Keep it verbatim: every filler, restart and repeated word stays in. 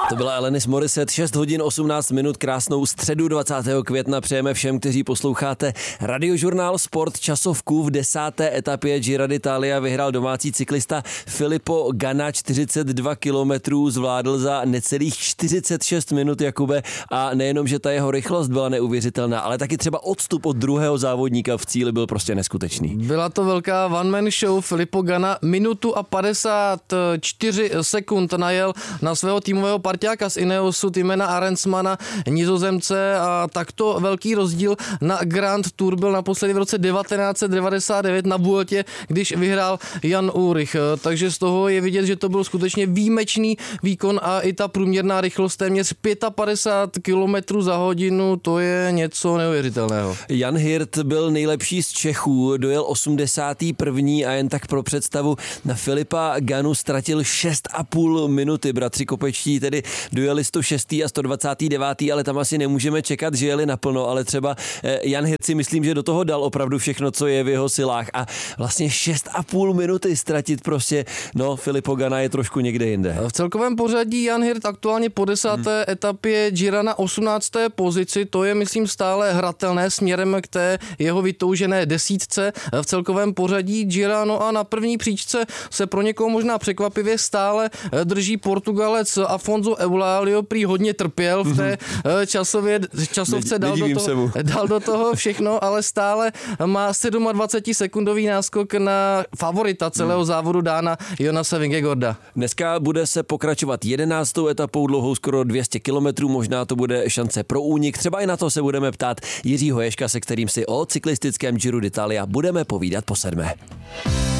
To byla Alanis Morissette, šest hodin osmnáct minut, krásnou středu dvacátého května přejeme všem, kteří posloucháte Radiožurnál Sport, časovku v desáté etapě Giro d'Italia vyhrál domácí cyklista Filippo Ganna, čtyřicet dva kilometrů zvládl za necelých čtyřicet šest minut, Jakube, a nejenom, že ta jeho rychlost byla neuvěřitelná, ale taky třeba odstup od druhého závodníka v cíli byl prostě neskutečný. Byla to velká one-man show. Filippo Ganna minutu a padesát čtyři sekund najel na svého týmového parťáka z Ineosu, Timena Arensmana, Nizozemce, a takto velký rozdíl na Grand Tour byl naposledy v roce devatenáct set devadesát devět na Vueltě, když vyhrál Jan Ullrich. Takže z toho je vidět, že to byl skutečně výjimečný výkon a i ta průměrná rychlost téměř padesát pět kilometrů za hodinu, to je něco neuvěřitelného. Jan Hirt byl nejlepší z Čechů, dojel osmdesátý první a jen tak pro představu na Filipa Gannu ztratil šest a půl minuty. Bratři Kopečtí tedy dojeli sto šest a sto dvacet devět, ale tam asi nemůžeme čekat, že jeli naplno, ale třeba Jan Hirt si myslím, že do toho dal opravdu všechno, co je v jeho silách, a vlastně šest a půl minuty ztratit prostě, no Filippo Ganna je trošku někde jinde. V celkovém pořadí Jan Hirt aktuálně po desáté hmm. etapě Gira na osmnácté pozici, to je myslím stále hratelné směrem k té jeho vytoužené desítce v celkovém pořadí Gira. No a na první příčce se pro někoho možná překvapivě stále drží Portugalec Afonso Eulalio, prý hodně trpěl v té časově, časovce, dal do, toho, dal do toho všechno, ale stále má dvacet sedm sekundový náskok na favorita celého hmm. závodu Dána Jonase Vingegaarda. Dneska bude se pokračovat jedenáctou etapou dlouhou skoro dvě stě kilometrů, možná to bude šance pro únik, třeba i na to se budeme ptát Jiřího Ježka, se kterým si o cyklistickém Giro d'Italia budeme povídat po sedmé.